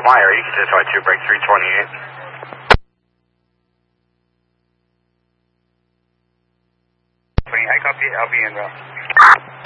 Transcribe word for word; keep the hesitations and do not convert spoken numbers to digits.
Meyer, you can just try two, break three twenty-eight. I copy, I'll be in route.